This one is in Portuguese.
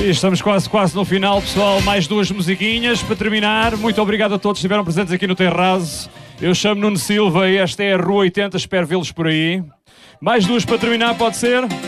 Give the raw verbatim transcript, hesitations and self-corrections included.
E estamos quase, quase no final, pessoal. Mais duas musiquinhas para terminar. Muito obrigado a todos que estiveram presentes aqui no Terraço. Eu chamo Nuno Silva e esta é a Rua oitenta. Espero vê-los por aí. Mais duas para terminar, pode ser?